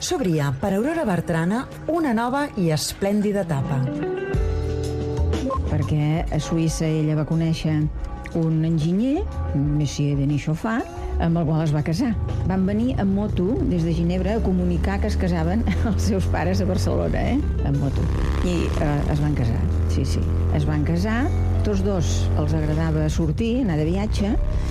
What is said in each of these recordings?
s'obria per Aurora Bertrana una nova i esplèndida etapa. Perquè a Suïssa ella va conèixer un enginyer, Monsieur Denis Chauffat, amb el qual es va casar. Van venir en moto des de Ginebra a comunicar que es casaven els seus pares a Barcelona, en moto. I es van casar, sí. Es van casar, tots dos els agradava sortir, anar de viatge,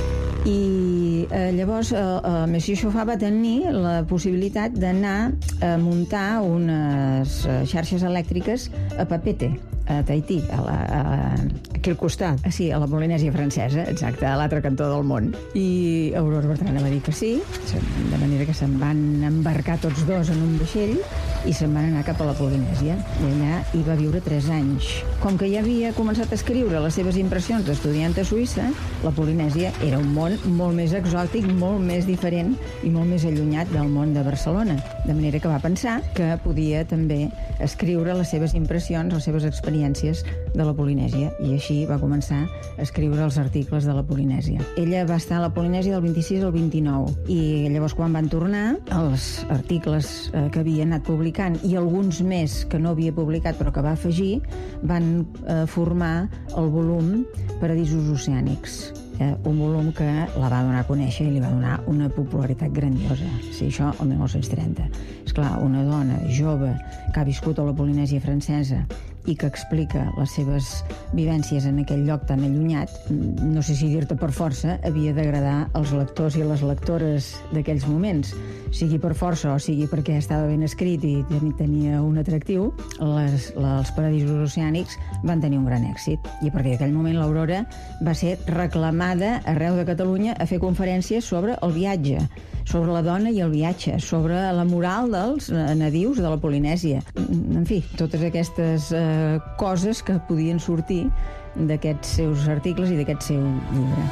i llavors Monsieur Chauffat va tenir la possibilitat d'anar a muntar unes xarxes elèctriques a Papeete, a Tahití, aquí al costat. Sí, a la Polinèsia francesa, exacte, a l'altre cantó del món. I Aurora Bertrana va dir que sí, de manera que se'n van embarcar tots dos en un vaixell i se'n van anar cap a la Polinèsia. I allà hi va viure 3 anys. Com que ja havia començat a escriure les seves impressions d'estudiant a Suïssa, la Polinèsia era un món molt més exòtic, molt més diferent i molt més allunyat del món de Barcelona. De manera que va pensar que podia també escriure les seves impressions, les seves experiències de la Polinèsia, i així va començar a escriure els articles de la Polinèsia. Ella va estar a la Polinèsia del 26 al 29 i llavors quan van tornar els articles que havia anat publicant i alguns més que no havia publicat però que va afegir van formar el volum Paradisos oceànics, un volum que la va donar a conèixer i li va donar una popularitat grandiosa. Sí, això el 1930. Esclar, una dona jove que ha viscut a la Polinèsia francesa i que explica les seves vivències en aquell lloc tan allunyat, no sé si dir-te per força, havia d'agradar als lectors i les lectores d'aquells moments. Sigui per força o sigui perquè estava ben escrit i tenia un atractiu, els Paradisos oceànics van tenir un gran èxit. I a partir d'aquell moment l'Aurora va ser reclamada arreu de Catalunya a fer conferències sobre el viatge, sobre la dona i el viatge, sobre la moral dels nadius de la Polinèsia. En fi, totes aquestes coses que podien sortir d'aquests seus articles i d'aquest seu llibre.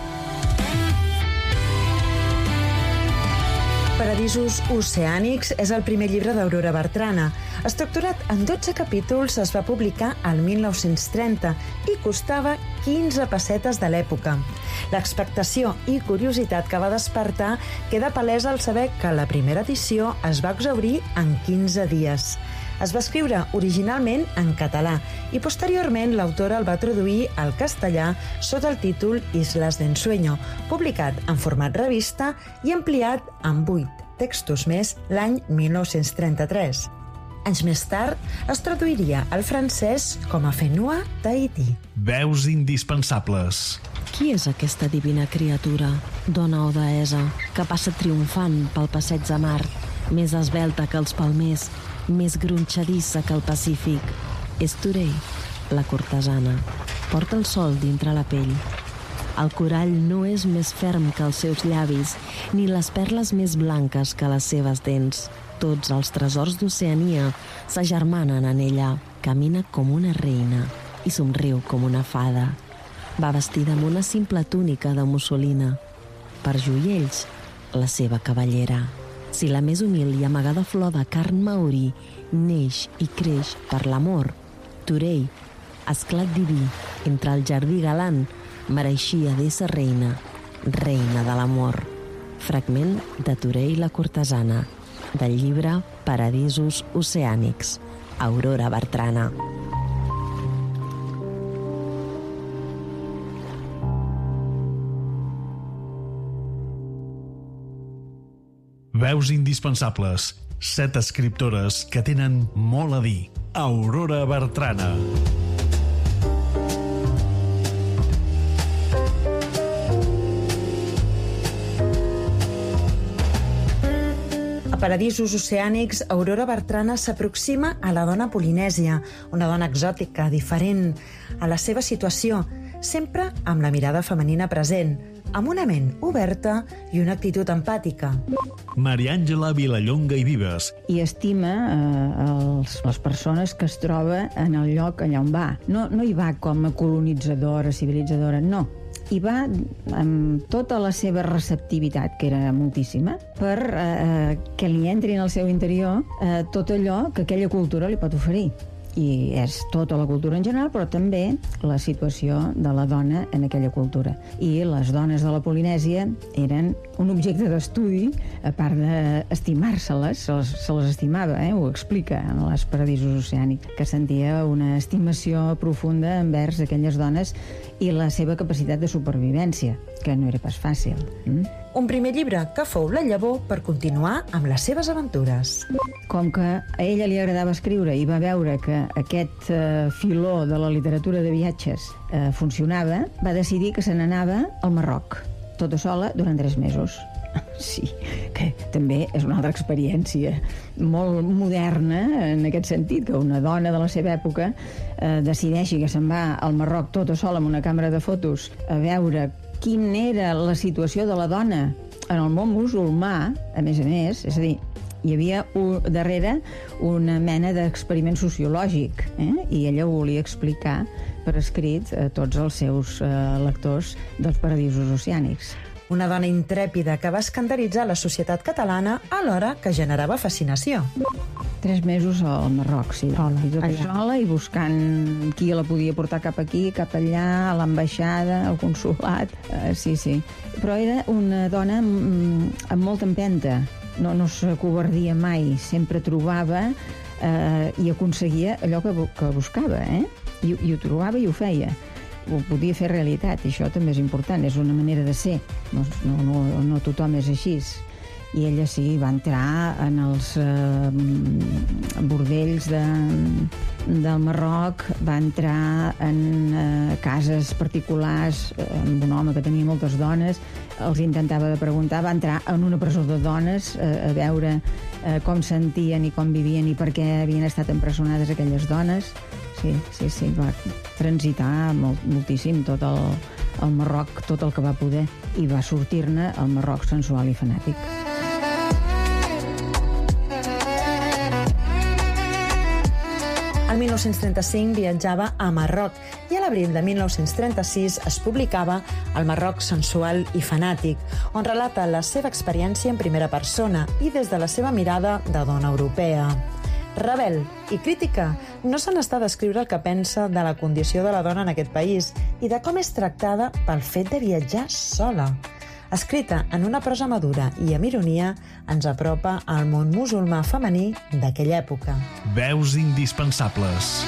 Paradisos oceànics és el primer llibre d'Aurora Bertrana. Estructurat en 12 capítols, es va publicar al 1930 i costava 15 pessetes de l'època. L'expectació i curiositat que va despertar queda palesa al saber que la primera edició es va exhaurir en 15 dies. Es va escriure originalment en català i posteriorment l'autora el va traduir al castellà sota el títol Islas de Ensueño, publicat en format revista i ampliat amb 8 textos més l'any 1933. Anys més tard es traduiria al francès com a Fenua Tahití. Veus indispensables. Qui és aquesta divina criatura, dona o deessa, que passa triomfant pel passeig de mar, més esvelta que els palmers, més gronxadissa que el Pacífic? És Turei, la cortesana. Porta el sol dintre la pell. El corall no és més ferm que els seus llavis, ni les perles més blanques que les seves dents. Tots els tresors d'Oceania s'agermanen en ella. Camina com una reina i somriu com una fada. Va vestida amb una simple túnica de mussolina. Per joiells, la seva cavallera. Si la més humil i amagada flor de carn maori neix i creix per l'amor, Turei, esclat diví entre el jardí galant, mereixia d'ésser reina, reina de l'amor. Fragment de Turei la cortesana, del llibre Paradisos oceànics, Aurora Bertrana. Veus indispensables. 7 escriptores que tenen molt a dir. Aurora Bertrana. A Paradisos oceànics, Aurora Bertrana s'aproxima a la dona polinèsia, una dona exòtica, diferent, a la seva situació, sempre amb la mirada femenina present, amb una ment oberta i una actitud empàtica. Maria Àngela Vilallonga i Vives. I estima les persones que es troba en el lloc allà on va. No hi va com a colonitzadora, civilitzadora, no. Hi va amb tota la seva receptivitat, que era moltíssima, per que li entri en el seu interior tot allò que aquella cultura li pot oferir. I és tota la cultura en general, però també la situació de la dona en aquella cultura. I les dones de la Polinèsia eren un objecte d'estudi, a part d'estimar-se-les, se les estimava, ho explica en els Paradisos Oceànics, que sentia una estimació profunda envers aquelles dones i la seva capacitat de supervivència, que no era pas fàcil. Un primer llibre que fou la llavor per continuar amb les seves aventures. Com que a ella li agradava escriure i va veure que aquest filó de la literatura de viatges funcionava, va decidir que se n'anava al Marroc, tota sola, durant 3 mesos. Sí, que també és una altra experiència molt moderna en aquest sentit, que una dona de la seva època decideixi que se'n va al Marroc tota sola amb una càmera de fotos a veure quina era la situació de la dona en el món musulmà, a més, és a dir, hi havia darrere una mena d'experiment sociològic, i ella ho volia explicar per escrit a tots els seus lectors dels Paradisos Oceànics. Una dona intrèpida que va escandalitzar la societat catalana alhora que generava fascinació. 3 mesos al Marroc, sí. Sola i buscant qui la podia portar cap aquí, cap allà, a l'ambaixada, al consolat. Sí. Però era una dona amb molta empenta. No s'acovardia mai. Sempre trobava i aconseguia allò que buscava, I ho trobava i ho feia. Ho podia fer realitat, i això també és important, és una manera de ser, no tothom és així. I ella sí, va entrar en els bordells del Marroc, va entrar en cases particulars amb un home que tenia moltes dones, els intentava de preguntar, va entrar en una presó de dones a veure com sentien i com vivien i per què havien estat empresonades aquelles dones. Sí, va transitar moltíssim tot el Marroc, tot el que va poder, i va sortir-ne el Marroc sensual i fanàtic. El 1935 viatjava a Marroc i a l'abril de 1936 es publicava El Marroc sensual i fanàtic, on relata la seva experiència en primera persona i des de la seva mirada de dona europea. Rebel i crítica, no se n'està d'escriure el que pensa de la condició de la dona en aquest país i de com és tractada pel fet de viatjar sola. Escrita en una prosa madura i amb ironia, ens apropa al món musulmà femení d'aquella època. Veus indispensables.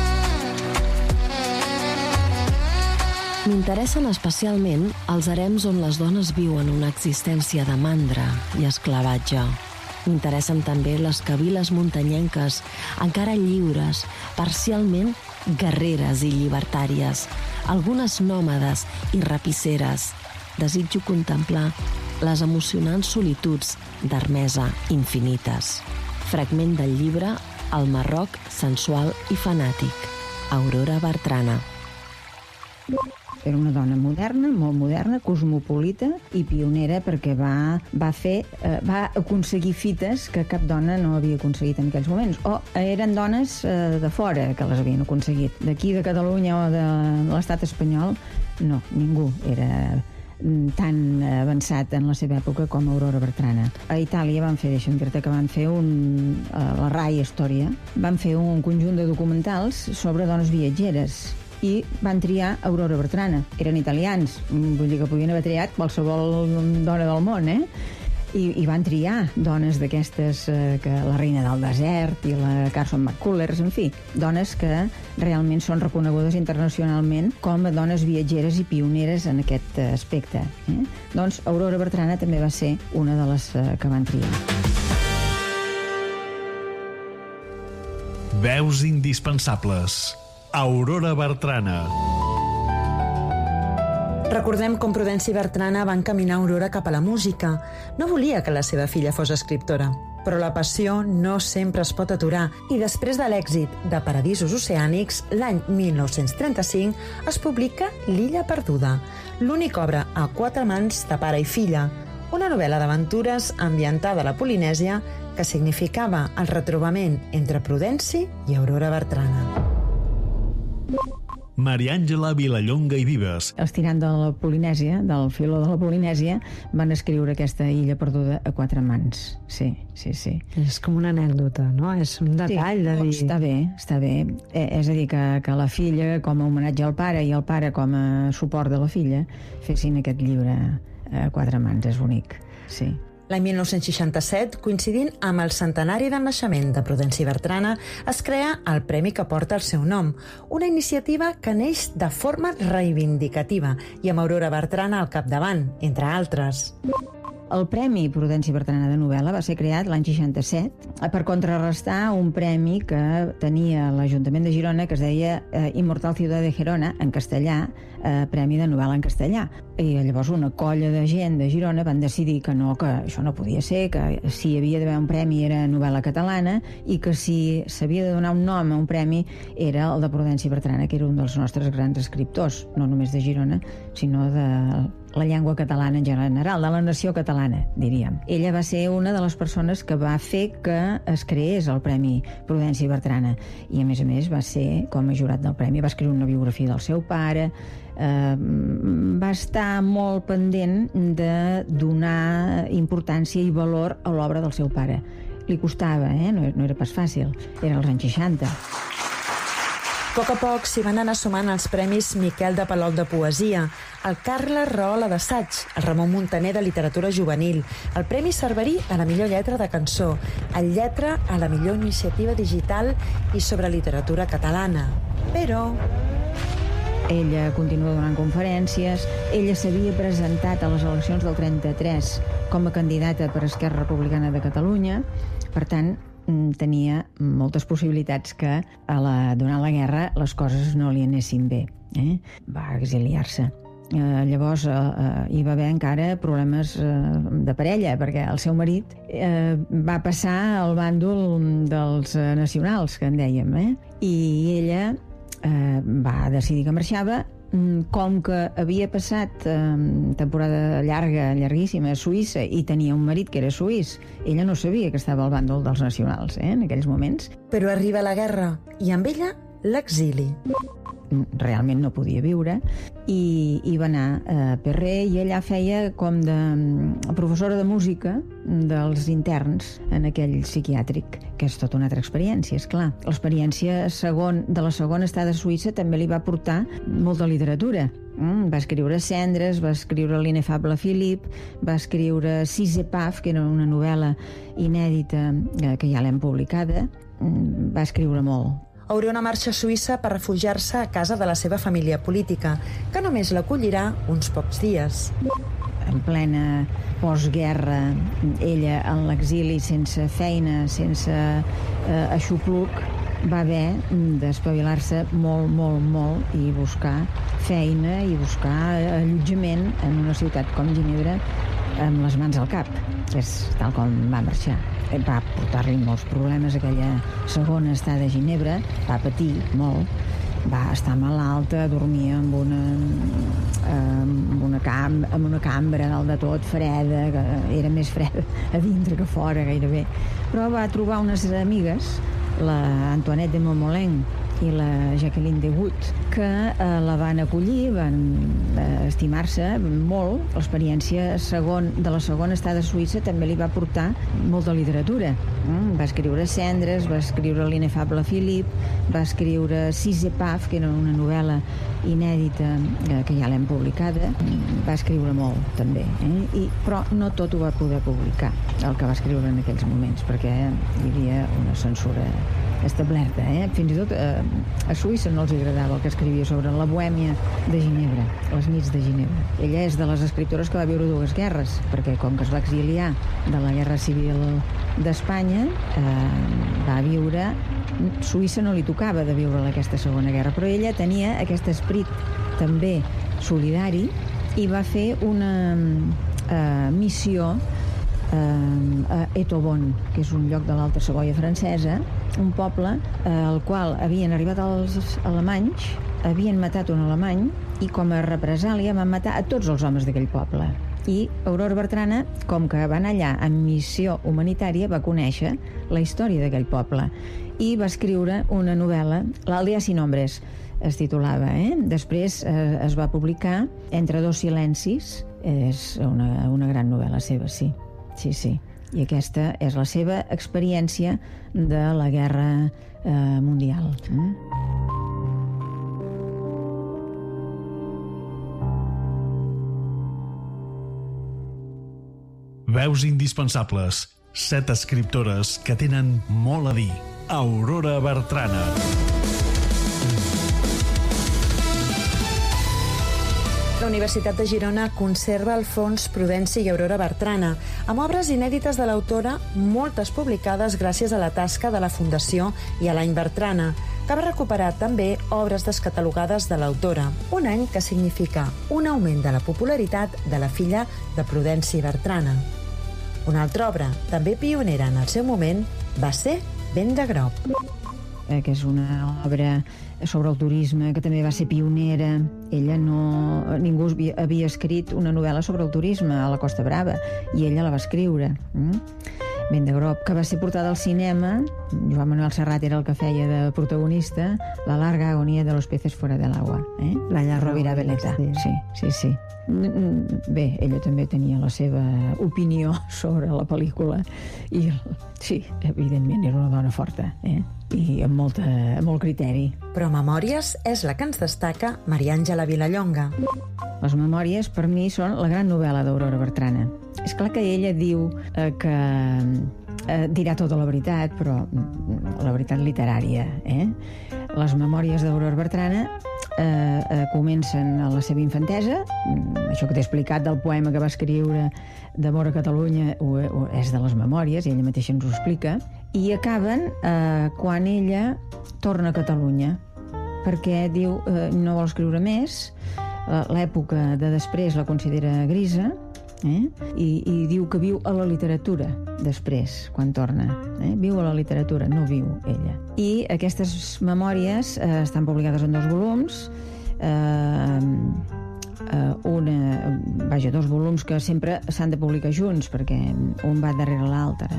M'interessen especialment els harems on les dones viuen una existència de mandra i esclavatge. M'interessen també les cabiles muntanyenques, encara lliures, parcialment guerreres i llibertàries, algunes nòmades i rapisseres. Desitjo contemplar les emocionants solituds d'Hermesa infinites. Fragment del llibre El Marroc sensual i fanàtic. Aurora Bertrana. Era una dona moderna, molt moderna, cosmopolita i pionera, perquè va aconseguir fites que cap dona no havia aconseguit en aquells moments. O eren dones de fora que les havien aconseguit. D'aquí, de Catalunya o de l'estat espanyol, no, ningú era tan avançat en la seva època com Aurora Bertrana. A Itàlia deixa'm dir-te que van fer la RAI Història, van fer un conjunt de documentals sobre dones viatgeres i van triar Aurora Bertrana. Eren italians, vull dir que podien haver triat qualsevol dona del món, I van triar dones d'aquestes, que la Reina del Desert i la Carson McCullers, en fi, dones que realment són reconegudes internacionalment com a dones viatgeres i pioneres en aquest aspecte. Doncs Aurora Bertrana també va ser una de les que van triar. Veus indispensables. Aurora Bertrana. Recordem com Prudenci Bertrana va encaminar Aurora cap a la música. No volia que la seva filla fos escriptora, però la passió no sempre es pot aturar i després de l'èxit de Paradisos Oceànics, l'any 1935 es publica L'illa perduda, l'única obra a 4 mans de pare i filla, una novel·la d'aventures ambientada a la Polinèsia que significava el retrobament entre Prudenci i Aurora Bertrana. Maria Àngela Vilallonga i Vives. Els tirants de la Polinèsia, del filó de la Polinèsia, van escriure aquesta illa perduda a 4 mans. Sí. És com una anècdota, no? És un detall de dir... Està bé. És a dir, que la filla, com a homenatge al pare, i el pare, com a suport de la filla, fessin aquest llibre a 4 mans. És bonic, sí. L'any 1967, coincidint amb el centenari del naixement de Prudenci Bertrana, es crea el premi que porta el seu nom, una iniciativa que neix de forma reivindicativa i amb Aurora Bertrana al capdavant, entre altres. El Premi Prudenci Bertrana de novel·la va ser creat l'any 67 per contrarrestar un premi que tenia l'Ajuntament de Girona que es deia Immortal Ciudad de Gerona, en castellà, Premi de novel·la en castellà. I llavors una colla de gent de Girona van decidir que això no podia ser, que si hi havia d'haver un premi era novel·la catalana i que si s'havia de donar un nom a un premi era el de Prudenci Bertrana, que era un dels nostres grans escriptors, no només de Girona, sinó de la llengua catalana en general, de la nació catalana, diríem. Ella va ser una de les persones que va fer que es creés el Premi Prudenci Bertrana i, a més, va ser com a jurat del premi. Va escriure una biografia del seu pare, va estar molt pendent de donar importància i valor a l'obra del seu pare. Li costava, no era pas fàcil, era als anys 60. A poc a poc s'hi van anar sumant els premis Miquel de Palol de Poesia, el Carles Rahola d'Assaig, el Ramon Muntaner de Literatura Juvenil, el Premi Cerverí a la millor lletra de cançó, el Lletra a la millor iniciativa digital i sobre literatura catalana. Però... Ella continua donant conferències, ella s'havia presentat a les eleccions del 33 com a candidata per Esquerra Republicana de Catalunya, per tant, tenia moltes possibilitats que durant la guerra les coses no li anessin bé. Va exiliar-se. Llavors hi va haver encara problemes de parella, perquè el seu marit va passar al bàndol dels nacionals, que en dèiem, i ella va decidir que marxava. Com que havia passat temporada llarguíssima a Suïssa i tenia un marit que era suís, ella no sabia que estava al bàndol dels nacionals en aquells moments. Però arriba la guerra i amb ella l'exili. Realment no podia viure i va anar a Perrer i allà feia com de professora de música dels interns en aquell psiquiàtric, que és tota una altra experiència, esclar. L'experiència de la segona estada a Suïssa també li va portar molta literatura. Va escriure Cendres, va escriure L'inefable Philippe, va escriure Sisè Paf, que era una novel·la inèdita que ja l'hem publicada. Va escriure molt. Aurora marxa a Suïssa per refugiar-se a casa de la seva família política, que només l'acollirà uns pocs dies. En plena postguerra, ella en l'exili, sense feina, sense aixopluc, va haver d'espavilar-se molt i buscar feina i buscar allotjament en una ciutat com Ginebra amb les mans al cap, que és tal com va marxar. Va portar-li molts problemes aquella segona estada a Ginebra, va patir molt, va estar malalta, dormia en una cambra dalt de tot, freda, que era més freda a dintre que fora gairebé. Però va trobar unes amigues, la Antoinette de Montmollin i la Jacqueline de Wood, que la van acollir, van estimar-se molt. L'experiència de la segona estada a Suïssa també li va portar molta literatura. Va escriure Cendres, va escriure L'inefable Philippe, va escriure Sisè Paf, que era una novel·la inèdita que ja l'hem publicada. Va escriure molt, també. Però no tot ho va poder publicar, el que va escriure en aquells moments, perquè hi havia una censura establerta. Fins i tot a Suïssa no els agradava el que escrivia sobre la bohèmia de Ginebra, les nits de Ginebra. Ella és de les escriptores que va viure 2 guerres, perquè com que es va exiliar de la Guerra Civil d'Espanya, va viure... Suïssa no li tocava de viure aquesta segona guerra, però ella tenia aquest esperit també solidari i va fer una missió a Etobon, que és un lloc de l'Alta Savoia francesa, un poble al qual havien arribat els alemanys, havien matat un alemany i com a represàlia van matar a tots els homes d'aquell poble. I Aurora Bertrana, com que va anar allà en missió humanitària, va conèixer la història d'aquell poble i va escriure una novel·la, L'Aldea sin hombres, es titulava. Després es va publicar Entre dos silencis, és una gran novel·la seva, sí. I aquesta és la seva experiència de la Guerra Mundial. Veus indispensables. 7 escriptores que tenen molt a dir. Aurora Bertrana. La Universitat de Girona conserva el fons Prudenci i Aurora Bertrana, amb obres inèdites de l'autora, moltes publicades gràcies a la tasca de la Fundació i a l'Any Bertrana, que va recuperar també obres descatalogades de l'autora, un any que significa un augment de la popularitat de la filla de Prudenci Bertrana. Una altra obra, també pionera en el seu moment, va ser Vent de Groc. Que és una obra sobre el turisme, que també va ser pionera. Ningú havia escrit una novel·la sobre el turisme a la Costa Brava, i ella la va escriure. Vent de Groc, que va ser portada al cinema. Joan Manuel Serrat era el que feia de protagonista, La larga agonía de los peces fuera del agua. La Rovira Veleta. Sí. Bé, ella també tenia la seva opinió sobre la pel·lícula, i sí, evidentment era una dona forta, i amb molt criteri. Però Memòries és la que ens destaca Maria Àngela Vilallonga. Les Memòries, per mi, són la gran novel·la d'Aurora Bertrana. És clar que ella diu que dirà tota la veritat, però la veritat literària. Les Memòries d'Aurora Bertrana comencen a la seva infantesa. Això que t'he explicat del poema que va escriure d'amor a Catalunya és de les Memòries, i ella mateixa ens ho explica, i acaben quan ella torna a Catalunya, perquè diu no vol escriure més. L'època de després la considera grisa, i diu que viu a la literatura després, quan torna. Viu a la literatura, no viu ella. I aquestes memòries estan publicades en 2 volums, dos volums que sempre s'han de publicar junts, perquè un va darrere l'altre.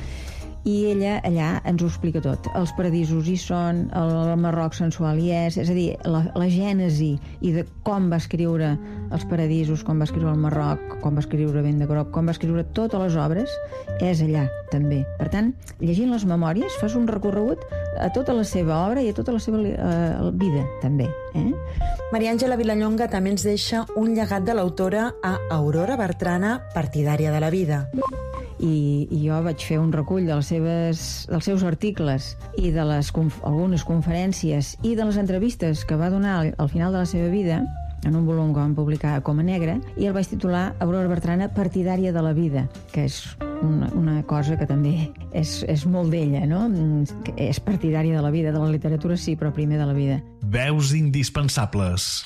I ella allà ens ho explica tot. Els paradisos hi són, el Marroc sensual hi és a dir, la gènesi i de com va escriure els paradisos, com va escriure el Marroc, com va escriure Vent de Groc, com va escriure totes les obres, és allà també. Per tant, llegint les Memòries fas un recorregut a tota la seva obra i a tota la seva vida també. Maria Àngela Vilallonga també ens deixa un llegat de l'autora a Aurora Bertrana, partidària de la vida. I jo vaig fer un recull dels seus articles i de algunes conferències i de les entrevistes que va donar al final de la seva vida, en un volum que vam publicar a Coma Negra, i el vaig titular Aurora Bertrana, partidària de la vida, que és una cosa que també és molt d'ella, no? És partidària de la vida, de la literatura sí, però primer de la vida. Veus indispensables.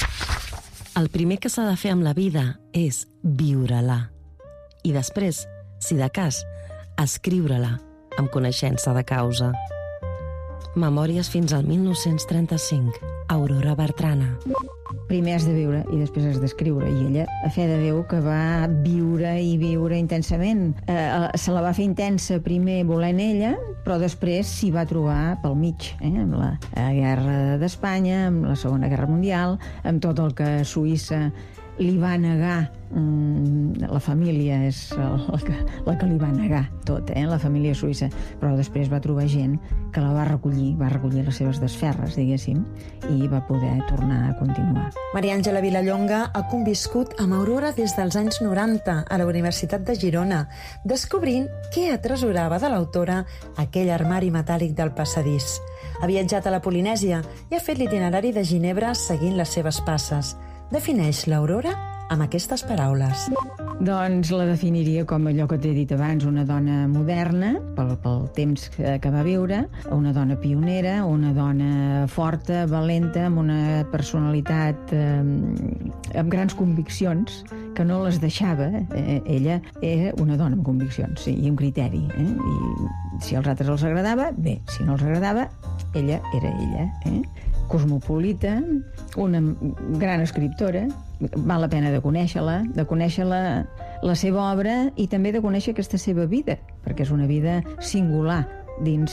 El primer que s'ha de fer amb la vida és viure-la. I després, si de cas, escriure-la amb coneixença de causa. Memòries fins al 1935. Aurora Bertrana. Primer has de viure i després has d'escriure, i ella, a fe de Déu, que va viure i viure intensament. Se la va fer intensa primer volent ella, però després s'hi va trobar pel mig, amb la Guerra d'Espanya, amb la Segona Guerra Mundial, amb tot el que Suïssa li va negar. La família és la que li va negar tot, la família suïssa, però després va trobar gent que la va recollir les seves desferres, diguéssim, i va poder tornar a continuar. Maria Àngela Vilallonga ha conviscut amb Aurora des dels anys 90 a la Universitat de Girona, descobrint què atresorava de l'autora aquell armari metàl·lic del passadís. Ha viatjat a la Polinèsia i ha fet l'itinerari de Ginebra seguint les seves passes. Defineix l'Aurora amb aquestes paraules. Doncs la definiria com allò que t'he dit abans, una dona moderna, pel temps que va viure, una dona pionera, una dona forta, valenta, amb una personalitat amb grans conviccions, que no les deixava. Ella era una dona amb conviccions, sí, i amb criteri. I si als altres els agradava, bé, si no els agradava, ella era ella. Cosmopolita, una gran escriptora, val la pena de conèixer la seva obra i també de conèixer aquesta seva vida, perquè és una vida singular dins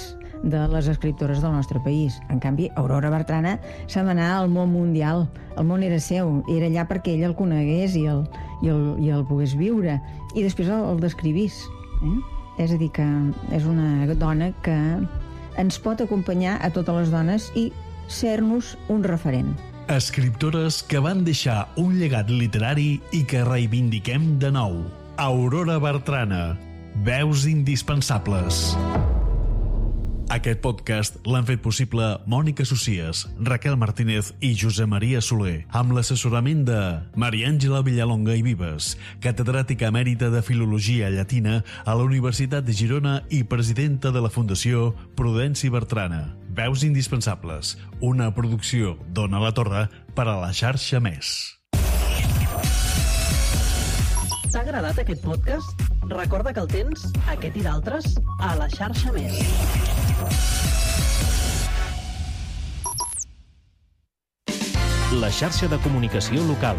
de les escriptores del nostre país. En canvi, Aurora Bertrana se'n va anar al món mundial. El món era seu, era allà perquè ell el conegués i el pogués viure. I després el descrivís. És a dir, que és una dona que ens pot acompanyar a totes les dones i ser-nos un referent. Escriptores que van deixar un llegat literari i que reivindiquem de nou. Aurora Bertrana, veus indispensables. Aquest podcast l'han fet possible Mònica Socies, Raquel Martínez i Josep Maria Soler, amb l'assessorament de Maria Àngela Villalonga i Vives, catedràtica emèrita de Filologia Llatina a la Universitat de Girona i presidenta de la Fundació Prudenci Bertrana. Veus indispensables, una producció d'Ona la Torre per a la xarxa Més. T'ha agradat aquest podcast? Recorda que el tens, aquest i d'altres, a la xarxa Més. La xarxa de comunicació local.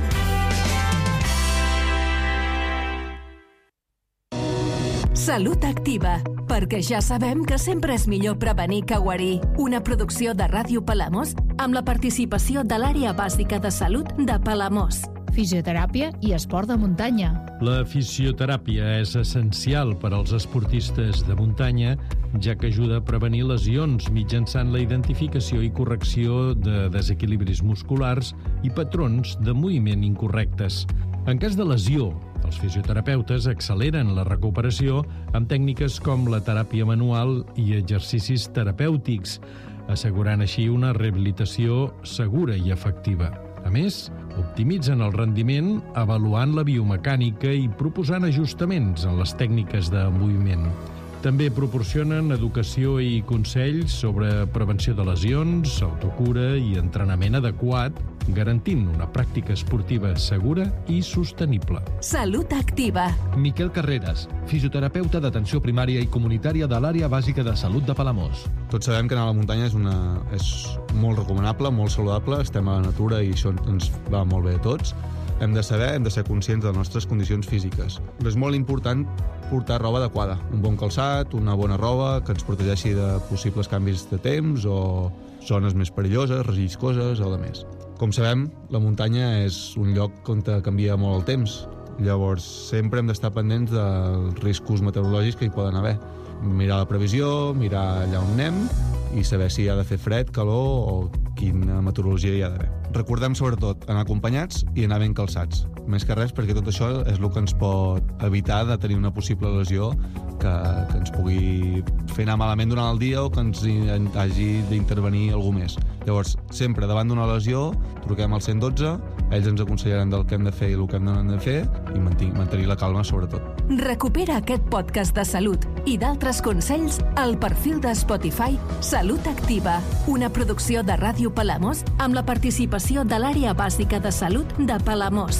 Salut Activa, perquè ja sabem que sempre és millor prevenir que guarir. Una producció de Ràdio Palamós amb la participació de l'Àrea Bàsica de Salut de Palamós. Fisioteràpia i esport de muntanya. La fisioteràpia és essencial per als esportistes de muntanya, ja que ajuda a prevenir lesions mitjançant la identificació i correcció de desequilibris musculars i patrons de moviment incorrectes. En cas de lesió, els fisioterapeutes acceleren la recuperació amb tècniques com la teràpia manual i exercicis terapèutics, assegurant així una rehabilitació segura i efectiva. A més, optimitzen el rendiment avaluant la biomecànica i proposant ajustaments en les tècniques de moviment. També proporcionen educació i consells sobre prevenció de lesions, autocura i entrenament adequat, garantint una pràctica esportiva segura i sostenible. Salut Activa. Miquel Carreras, fisioterapeuta d'atenció primària i comunitària de l'Àrea Bàsica de Salut de Palamós. Tots sabem que anar a la muntanya és molt recomanable, molt saludable, estem a la natura i això ens va molt bé a tots. Hem de ser conscients de les nostres condicions físiques. Però és molt important portar roba adequada, un bon calçat, una bona roba que ens protegeixi de possibles canvis de temps o zones més perilloses, regiscoses o de més. Com sabem, la muntanya és un lloc on canvia molt el temps. Llavors, sempre hem d'estar pendents dels riscos meteorològics que hi poden haver. Mirar la previsió, mirar allà on anem i saber si hi ha de fer fred, calor o quina meteorologia hi ha d'haver. Recordem, sobretot, anar acompanyats i anar ben calçats. Més que res, perquè tot això és el que ens pot evitar de tenir una possible lesió que ens pugui fer anar malament durant el dia o que ens hagi d'intervenir algú més. Llavors, sempre davant d'una lesió, truquem al 112, ells ens aconsellaran del que hem de fer i el que hem de fer i mantenir la calma, sobretot. Recupera aquest podcast de salut i d'altres consells al perfil de Spotify Salut Activa, una producció de Ràdio Palamós amb la participació de l'Àrea Bàsica de Salut de Palamós.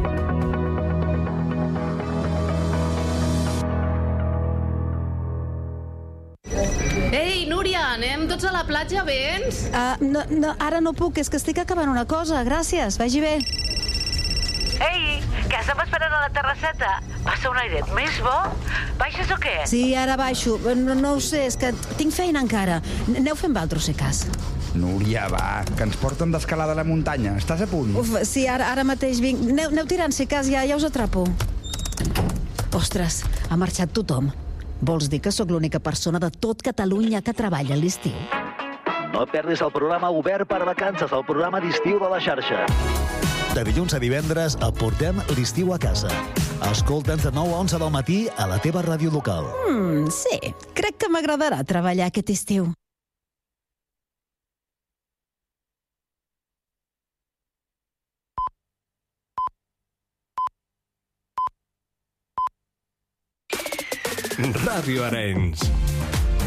Ei, Núria, anem tots a la platja, vens? No, ara no puc, és que estic acabant una cosa. Gràcies, vagi bé. Ei, que estem esperant a la terrasseta. Passa un airet més bo. Baixes o què? Sí, ara baixo. No ho sé, és que tinc feina encara. Aneu fent vosaltres, si cas. Núria, va, que ens porten d'escalada a la muntanya. Estàs a punt? Uf, sí, ara mateix vinc. Aneu tirant, si cas, ja us atrapo. Ostres, ha marxat tothom. Vols dir que sóc l'única persona de tot Catalunya que treballa a l'estiu? No perdis el programa Obert per Vacances, el programa d'estiu de la xarxa. De dilluns a divendres et portem l'estiu a casa. Escolta'ns de 9 a 11 del matí a la teva ràdio local. Sí, crec que m'agradarà treballar aquest estiu. Ràdio Arenys.